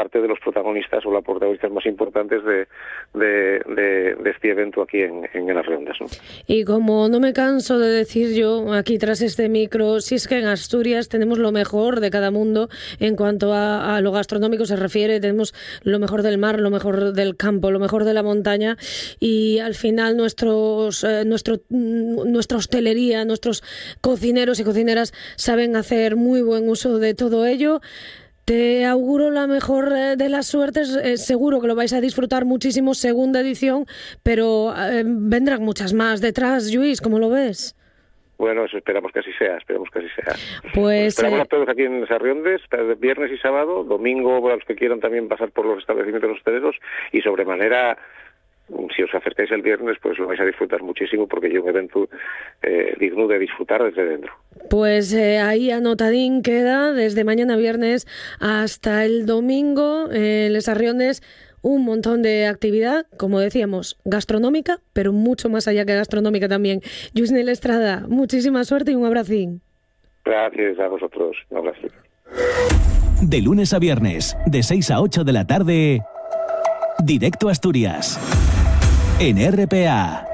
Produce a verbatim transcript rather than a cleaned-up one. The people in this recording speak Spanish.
parte de los protagonistas o las protagonistas más importantes de, de, de, de este evento aquí en, en Las Redondas, ¿no? Y como no me canso de decir yo aquí tras este micro, si es que en Asturias tenemos lo mejor de cada mundo en cuanto a, a lo gastronómico se refiere, tenemos lo mejor del mar, lo mejor del campo, lo mejor de la montaña, y al final nuestros eh, nuestro nuestra hostelería, nuestros cocineros y cocineras saben hacer muy buen uso de todo ello. Te auguro la mejor de las suertes, eh, seguro que lo vais a disfrutar muchísimo, segunda edición, pero eh, vendrán muchas más detrás, Lluís, ¿cómo lo ves? Bueno, eso esperamos que así sea, esperamos que así sea. Pues esperamos eh... a todos aquí en Sarriondes, viernes y sábado, domingo, para los que quieran también pasar por los establecimientos hosteleros, y sobremanera, si os acercáis el viernes, pues lo vais a disfrutar muchísimo, porque hay un evento eh, digno de disfrutar desde dentro. Pues eh, ahí anotadín queda, desde mañana viernes hasta el domingo, eh, en Les Sarriondes, un montón de actividad, como decíamos, gastronómica, pero mucho más allá que gastronómica también. Lluís Nel Estrada, muchísima suerte y un abracín. Gracias a vosotros, un abrazo. De lunes a viernes, de seis a ocho de la tarde, Directo Asturias, en R P A.